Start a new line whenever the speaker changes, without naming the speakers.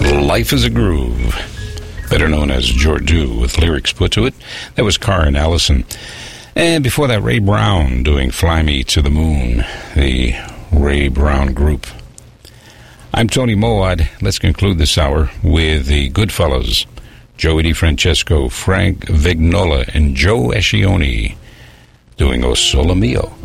Life is a Groove, better known as Jordu, with lyrics put to it. That was Carr and Allison. And before that, Ray Brown doing Fly Me to the Moon, the Ray Brown Group. I'm Tony Moad. Let's conclude this hour with the Goodfellas, Joey DiFrancesco, Frank Vignola, and Joe Escioni doing O Sole Mio.